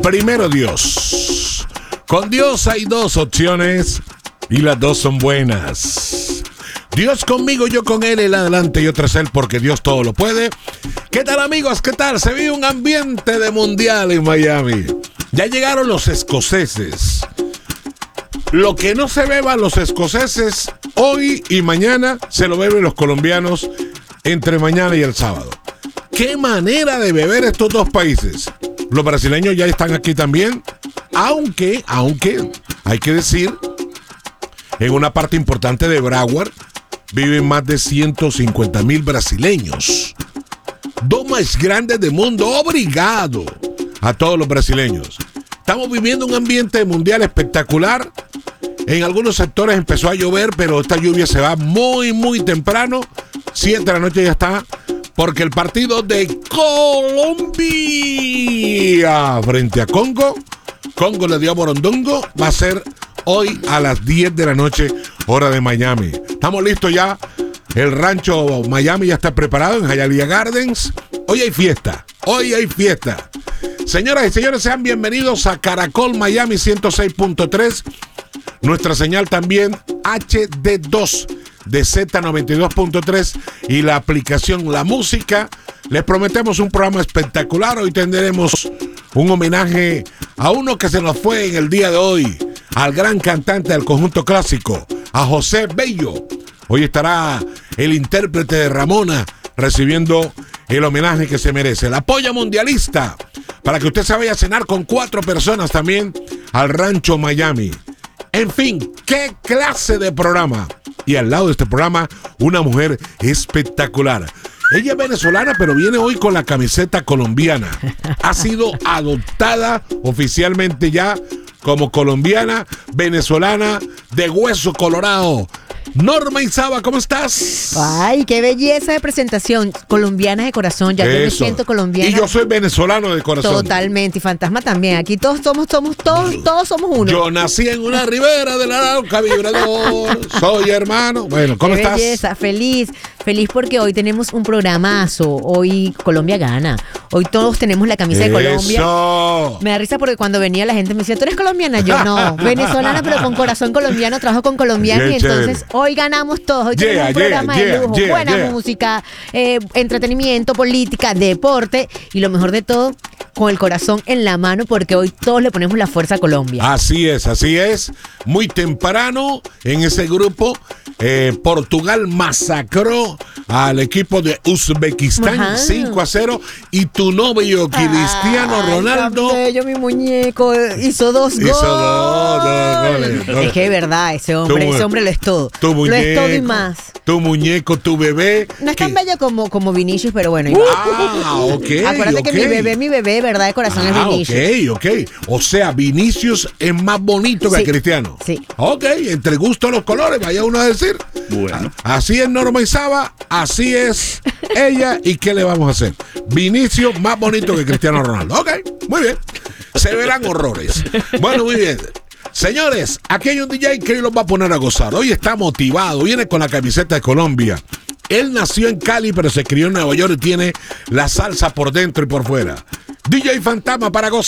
Primero Dios. Con Dios hay dos opciones y las dos son buenas. Dios conmigo, yo con Él, Él adelante y otro es Él, porque Dios todo lo puede. ¿Qué tal, amigos? ¿Qué tal? Se vive un ambiente de mundial en Miami. Ya llegaron los escoceses. Lo que no se beban los escoceses hoy y mañana, se lo beben los colombianos entre mañana y el sábado. ¿Qué manera de beber estos dos países? Los brasileños ya están aquí también, aunque hay que decir, en una parte importante de Broward viven más de 150,000 brasileños. Dos más grandes del mundo. Obrigado a todos los brasileños. Estamos viviendo un ambiente mundial espectacular. En algunos sectores empezó a llover, pero esta lluvia se va muy temprano. 7 de la noche ya está. Porque el partido de Colombia frente a Congo le dio a Borondongo, va a ser hoy a las 10 de la noche, hora de Miami. Estamos listos ya. El rancho Miami ya está preparado en Hialeah Gardens. Hoy hay fiesta. Señoras y señores, sean bienvenidos a Caracol Miami 106.3. Nuestra señal también HD2 de Z92.3 y la aplicación La Música. Les prometemos un programa espectacular. Hoy tendremos un homenaje a uno que se nos fue en el día de hoy, al gran cantante del conjunto clásico, a José Bello. Hoy estará el intérprete de Ramona recibiendo el homenaje que se merece. La polla mundialista, para que usted se vaya a cenar con 4 personas también al rancho Miami. En fin, qué clase de programa. Y al lado de este programa, una mujer espectacular. Ella es venezolana, pero viene hoy con la camiseta colombiana. Ha sido adoptada oficialmente ya como colombiana, venezolana, de hueso colorado. Norma Izaba, ¿cómo estás? Ay, qué belleza de presentación. Colombiana de corazón, ya yo me siento colombiana. Y yo soy venezolano de corazón. Totalmente, y Fantasma también. Aquí todos somos uno. Yo nací en una ribera del Arauca vibrador. Soy hermano. Bueno, ¿cómo estás? Belleza, feliz porque hoy tenemos un programazo. Hoy Colombia gana. Hoy todos tenemos la camisa de Colombia. Me da risa porque cuando venía la gente me decía, ¿tú eres colombiana? Yo no, venezolana, pero con corazón colombiano, trabajo con colombianos y entonces hoy ganamos todos. Hoy tenemos un programa de lujo, buena música, entretenimiento, política, deporte y lo mejor de todo, con el corazón en la mano, porque hoy todos le ponemos la fuerza a Colombia. Así es. Muy temprano en ese grupo, Portugal masacró al equipo de Uzbekistán 5-0 y tu novio Cristiano Ronaldo. Tan bello, mi muñeco, hizo 2 goles. Es que de verdad, ese hombre lo es todo. Lo es todo y más. Tu muñeco, tu bebé. No es tan bello como Vinicius, pero bueno. Acuérdate que mi bebé, verdad, de corazón es Vinicius. Ok. O sea, Vinicius es más bonito que Cristiano. Sí. Ok, entre gusto los colores, vaya uno a decir. Bueno. Así es Norma Izaba, así es ella, ¿y qué le vamos a hacer? Vinicius más bonito que Cristiano Ronaldo. Ok, muy bien. Se verán horrores. Bueno, muy bien. Señores, aquí hay un DJ que hoy los va a poner a gozar. Hoy está motivado, viene con la camiseta de Colombia. Él nació en Cali, pero se crió en Nueva York y tiene la salsa por dentro y por fuera. DJ Fantasma para gozar.